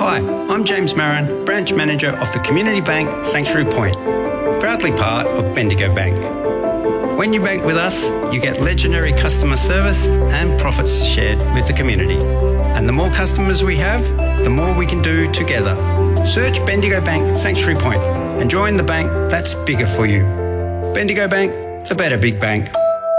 Hi, I'm James Marin, Branch Manager of the Community Bank Sanctuary Point, proudly part of Bendigo Bank. When you bank with us, you get legendary customer service and profits shared with the community. And the more customers we have, the more we can do together. Search Bendigo Bank Sanctuary Point and join the bank that's bigger for you. Bendigo Bank, the better big bank.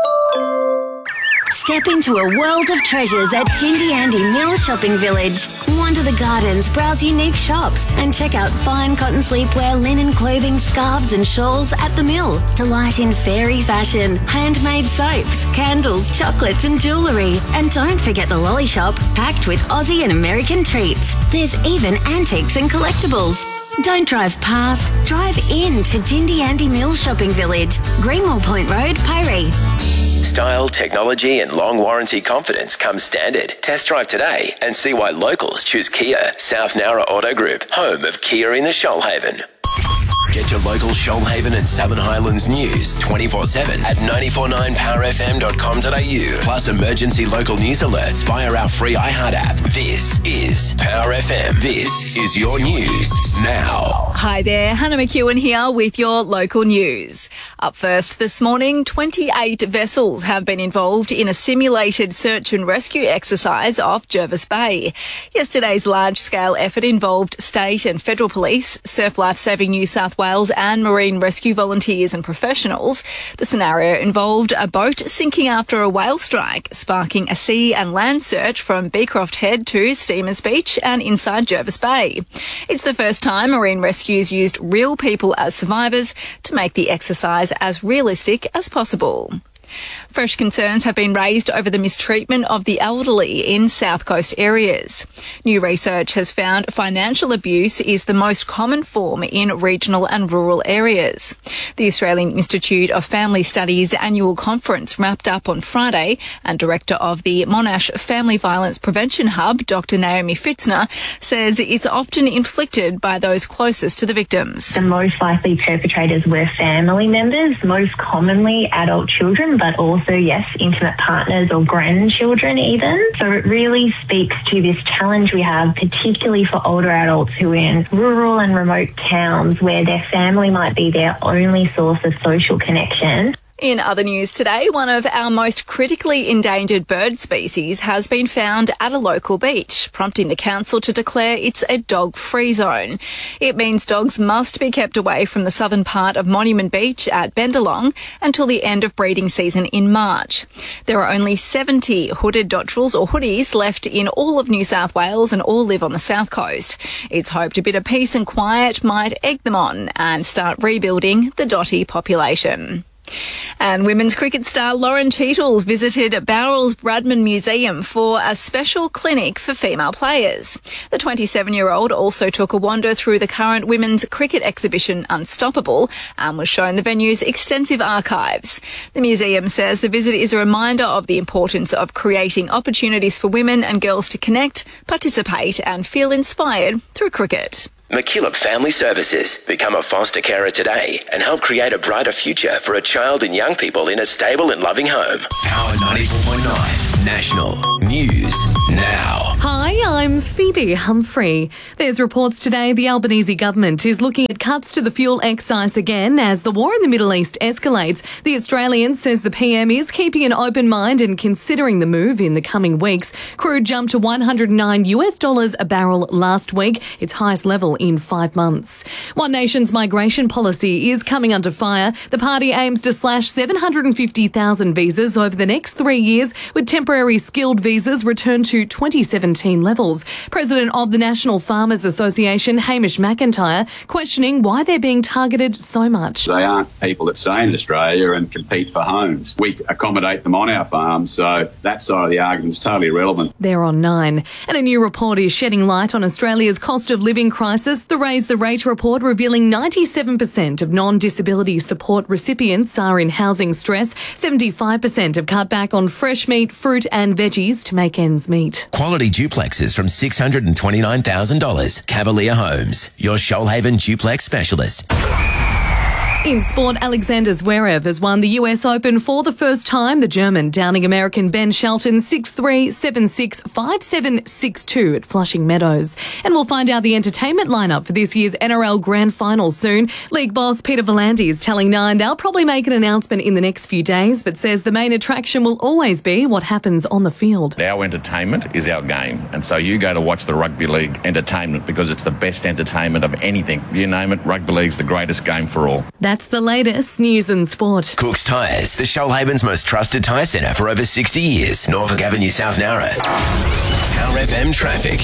Step into a world of treasures at Jindy Andy Mill Shopping Village. Wander the gardens, browse unique shops and check out fine cotton sleepwear, linen clothing, scarves and shawls at the mill. Delight in fairy fashion, handmade soaps, candles, chocolates and jewellery. And don't forget the lolly shop, packed with Aussie and American treats. There's even antiques and collectibles. Don't drive past, drive in to Jindy Andy Mill Shopping Village, Greenwell Point Road, Piree. Style, technology and long warranty confidence come standard. Test drive today and see why locals choose Kia. South Nowra Auto Group, home of Kia in the Shoalhaven. Get your local Shoalhaven and Southern Highlands news 24/7 at 949powerfm.com.au. Plus emergency local news alerts via our free iHeart app. This is Power FM. This is your news now. Hi there, Hannah McEwen here with your local news. Up first this morning, 28 vessels have been involved in a simulated search and rescue exercise off Jervis Bay. Yesterday's large-scale effort involved state and federal police, Surf Life Saving New South Wales and marine rescue volunteers and professionals. The scenario involved a boat sinking after a whale strike, sparking a sea and land search from Beecroft Head to Steamers Beach and inside Jervis Bay. It's the first time marine rescues used real people as survivors to make the exercise as realistic as possible. Fresh concerns have been raised over the mistreatment of the elderly in South Coast areas. New research has found financial abuse is the most common form in regional and rural areas. The Australian Institute of Family Studies annual conference wrapped up on Friday, and Director of the Monash Family Violence Prevention Hub, Dr. Naomi Fitzner, says it's often inflicted by those closest to the victims. The most likely perpetrators were family members, most commonly adult children, but also, yes, intimate partners or grandchildren even. So it really speaks to this challenge we have, particularly for older adults who are in rural and remote towns where their family might be their only source of social connection. In other news today, one of our most critically endangered bird species has been found at a local beach, prompting the council to declare it's a dog-free zone. It means dogs must be kept away from the southern part of Monument Beach at Bendalong until the end of breeding season in March. There are only 70 hooded dotterels or hoodies left in all of New South Wales and all live on the south coast. It's hoped a bit of peace and quiet might egg them on and start rebuilding the dotty population. And women's cricket star Lauren Cheadle visited Bowrell's Bradman Museum for a special clinic for female players. The 27-year-old also took a wander through the current women's cricket exhibition Unstoppable and was shown the venue's extensive archives. The museum says the visit is a reminder of the importance of creating opportunities for women and girls to connect, participate and feel inspired through cricket. MacKillop Family Services. Become a foster carer today and help create a brighter future for a child and young people in a stable and loving home. Power 94.9 National News Now. Hi, I'm Phoebe Humphrey. There's reports today the Albanese government is looking at cuts to the fuel excise again as the war in the Middle East escalates. The Australian says the PM is keeping an open mind and considering the move in the coming weeks. Crude jumped to $109 a barrel last week, its highest level in 5 months. One Nation's migration policy is coming under fire. The party aims to slash 750,000 visas over the next 3 years, with temporary skilled visas returned to 2017 levels. President of the National Farmers Association, Hamish McIntyre, questioning why they're being targeted so much. They aren't people that stay in Australia and compete for homes. We accommodate them on our farms, so that side of the argument is totally irrelevant. They're on 9. And a new report is shedding light on Australia's cost of living crisis. The Raise the Rate report revealing 97% of non-disability support recipients are in housing stress. 75% have cut back on fresh meat, fruit and veggies to make ends meet. Quality duplexes from $629,000. Cavalier Homes, your Shoalhaven duplex specialist. In sport, Alexander Zverev has won the US Open for the first time. The German downing American Ben Shelton 6-3, 7-6, 5-7, 6-2 at Flushing Meadows. And we'll find out the entertainment lineup for this year's NRL Grand Final soon. League boss Peter V'landys is telling Nine they'll probably make an announcement in the next few days, but says the main attraction will always be what happens on the field. Our entertainment is our game, and so you go to watch the Rugby League entertainment because it's the best entertainment of anything. You name it, Rugby League's the greatest game for all. That's the latest news and sport. Cook's Tyres, the Shoalhaven's most trusted tyre centre for over 60 years. Norfolk Avenue, South Nowra. Power FM traffic.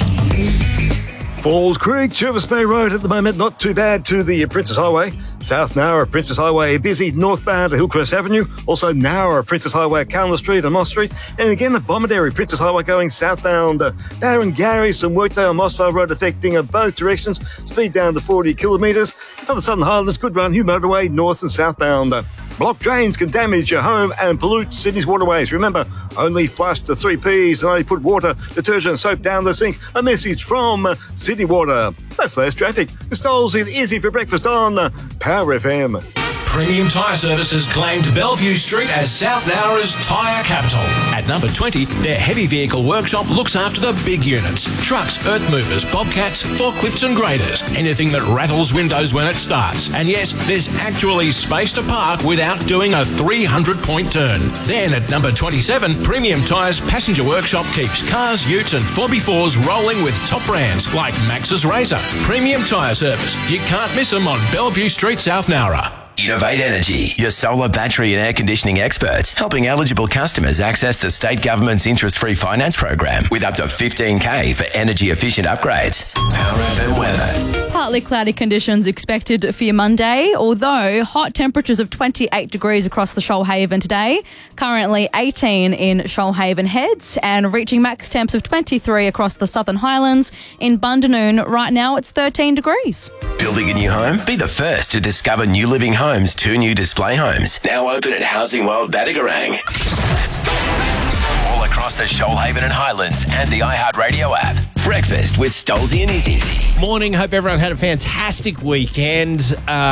Falls Creek, Jervis Bay Road at the moment, not too bad to the Princess Highway. South Nowra, Princess Highway, busy northbound to Hillcrest Avenue. Also Nowra, Princess Highway at Calner Street and Moss Street. And again, the Bomaderry, Princess Highway going southbound. Darren Gary, some workday on Mossvale Road affecting both directions. Speed down to 40 kilometres. For the Southern Highlands, good run, Hugh Motorway, north and southbound. Block drains can damage your home and pollute Sydney's waterways. Remember, only flush the 3Ps and only put water, detergent and soap down the sink. A message from Sydney Water. That's less traffic. Stoles in Izzy for breakfast on Power FM. Premium Tyre Services claimed Bellevue Street as South Nowra's tyre capital. At number 20, their heavy vehicle workshop looks after the big units. Trucks, earth movers, bobcats, forklifts and graders. Anything that rattles windows when it starts. And yes, there's actually space to park without doing a 300-point turn. Then at number 27, Premium Tyres Passenger Workshop keeps cars, utes and 4x4s rolling with top brands like Max's Razor. Premium Tyre Service. You can't miss them on Bellevue Street, South Nowra. Innovate Energy, your solar, battery and air conditioning experts, helping eligible customers access the state government's interest-free finance program with up to $15,000 for energy-efficient upgrades. Power FM weather. Partly cloudy conditions expected for your Monday, although hot temperatures of 28 degrees across the Shoalhaven today. Currently 18 in Shoalhaven Heads and reaching max temps of 23 across the Southern Highlands. In Bundanoon, right now it's 13 degrees. Building a new home? Be the first to discover New Living Homes, 2 new display homes. Now open at Housing World Badagarang. All across the Shoalhaven and Highlands and the iHeartRadio app. Breakfast with Stolzy and Izzy. Morning. Hope everyone had a fantastic weekend.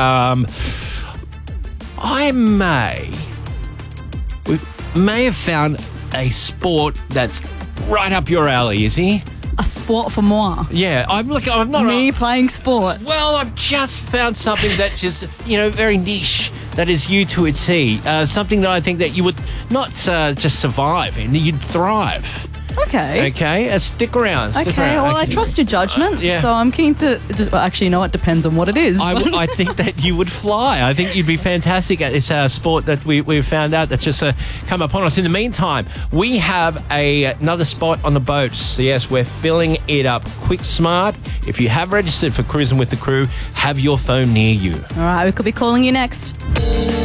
We may have found a sport that's right up your alley, Izzy. A sport for moi. Yeah, I'm not playing sport. Well, I've just found something that's just, very niche. That is you to a T. Something that I think that you would not just survive in, you'd thrive. Okay. Okay, stick around. Well, I trust your judgment, so I'm keen to actually, it depends on what it is. I think that you would fly. I think you'd be fantastic at this sport that we've found out that's just come upon us. In the meantime, we have another spot on the boat. So yes, we're filling it up quick smart. If you have registered for Cruising with the Crew, have your phone near you. All right, we could be calling you next.